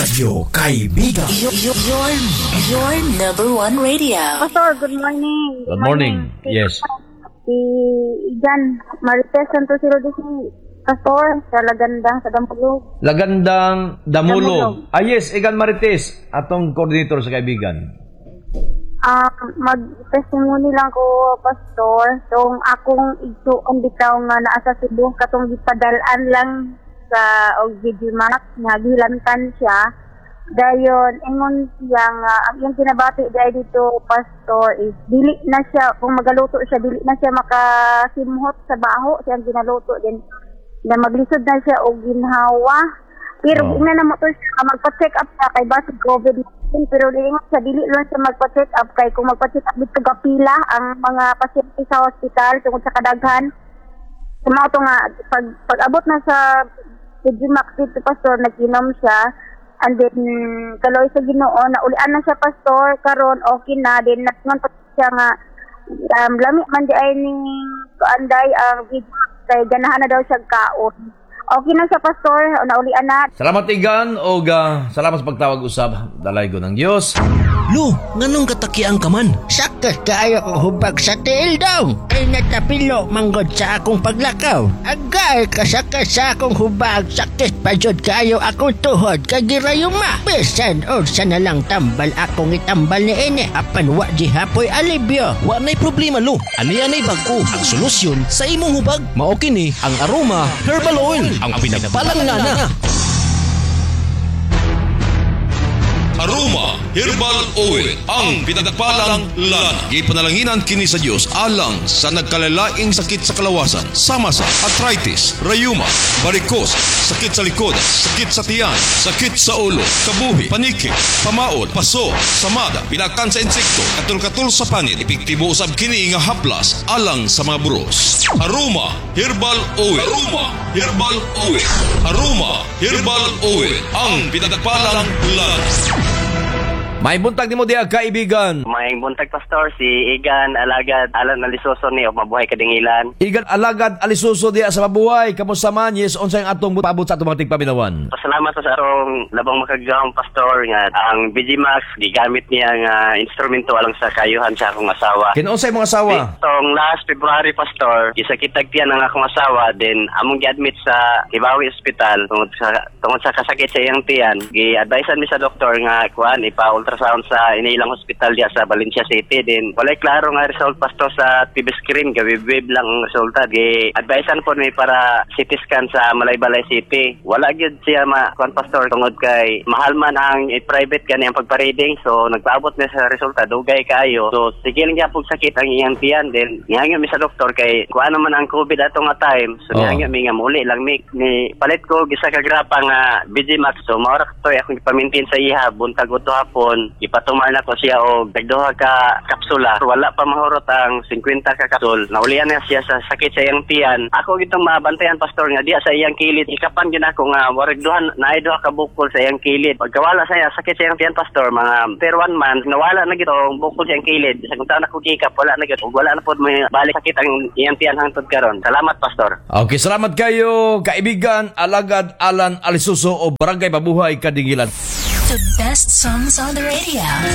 Radyo Kaibigan. Your number one radio. Pastor, good morning. Good morning. Yes. Si Igan Marites Santos Rodisi, Pastor, sa Lagandang sa Dampulog. Lagandang Damulog. Yes, Igan Marites, atong coordinator sa Kaibigan. Mag-testimony lang ko, Pastor. Tong akong igsuon bitaw nga naa sa Cebu, katong gipadalaan lang sa Ogdidimac, nga gilantan siya. Dayon, ingon siya nga, yung kinabati dahil dito, Pastor, is dili na siya, kung magaluto siya, dili na siya makasimhot sa baho, siyang ginaluto din. Na maglisod na siya o ginhawa. Pero ina na mo to siya, magpa-check up siya kay basig COVID-19. Pero ingon siya, dili lang siya magpa-check up kay kung magpa-check up dito gapila ang mga pasyente sa hospital tungkol sa kadaghan. Sumaw to nga, pag abot na sa Digimac dito, Pastor, nag-inom siya. And then, kaloy sa Ginoo, naulian na siya, Pastor, karon okay na. Then, natngon pa siya nga, lami man di ay ni Anday ang Digimac, kay ganahan na daw siya kaon. Okay na siya, Pastor, naulian na. Salamat, Igan, o salamat sa pagtawag usab. Dalay ko ng Diyos. Lo, nganong katakiang ka man? Sakit kaayo kong hubag sa tiil daw. Ay natapilo manggod sa akong paglakaw. Agay kasakit sa akong hubag. Sakit pa jud kaayo akong tuhod kagirayuma. Bisan o sa nalang tambal akong itambal ni ine. Apan wa di hapoy alibyo. Wa na'y problema, Lo. Ani-anay bago ang solusyon sa imong hubag. Mao kini ang Aroma Herbal Oil, ang pinagpalang ngana. Aroma Herbal Oil, ang pinagpalang lana. Ipanalanginan kini sa Dios alang sa nagkalalaing sakit sa kalawasan, sama sa arthritis, rayuma, varicose, sakit sa likod, sakit sa tiyan, sakit sa ulo, kabuhi, paniki, pamaol, paso, samada, pinakan sa insekto, katul-katul sa pangit, epektibo usab kini nga haplas alang sa mga buros. Aroma Herbal Oil. Aroma Herbal Oil. Aroma Herbal Oil, ang pinagpalang lana. May buntag ni mo diya, Kaibigan. May buntag, Pastor, si Igan Alagad Alan Alisoso ni o mabuhay kadingilan. Igan Alagad Alisuso diya sa mabuhay. Kamusta man? Yes, unsay ang atong paabot sa atong mga tigpaminawan. Pasalamat sa arong labang makagawang, Pastor, nga ang BGMax gigamit niya nga instrumento alang sa kayuhan sa akong asawa. Kinunsay mong asawa? Itong last February, Pastor, gisakitag tiyan ang akong asawa, then among gi-admit sa Kibawi Hospital tungod sa kasakit sa iyang tiyan. Gi-advisean mi sa doktor nga kuan ipa-ultrasound sa inilang hospital diya sa Valencia City. Then walay klaro nga result, Pastor, sa TV screen, gawib-wib lang ang resulta. Gi-advisean po mi para CT scan sa Malaybalay City. Wala gyud siya kuan, Pastor, tungod kay mahal man ang private kani ang pagpa-reading, so nagpaabot na sa resulta dugay kaayo. So sige lang gyapon sakit ang iyang tiyan. Then nihangyo mi sa doktor kay kuan naman ang COVID ato nga time, so nihangyo mi nga muli lang mi palit ko gisa ka grapa nga BGMax. So maura to akong ipamintin sa iha buntag uto hapon, ipatumar na ko siya og dagduha ka kapsula. Wala pa mahurot ang 50 ka kapsul. Naulian na siya sa sakit sa iyang tiyan. Ako gitong mabantayan, Pastor, nga diya sa iyang kilid ikapan gyud ako nga warag duha ka bukol sa iyang kilid. Pagkawala sa iya sakit sa iyang tiyan, Pastor, mga per 1 month nawala na gito ang bukol sa iyang kilid. Sa kung taon ako gikap, wala na gito. Wala na pod may balik sakit ang iyang tiyan hangtod karon. Salamat, Pastor. Okay, salamat kayo, Kaibigan Alagad Alan Alisuso o Barangay Mabuhay Kadingilan. The best songs on the radio.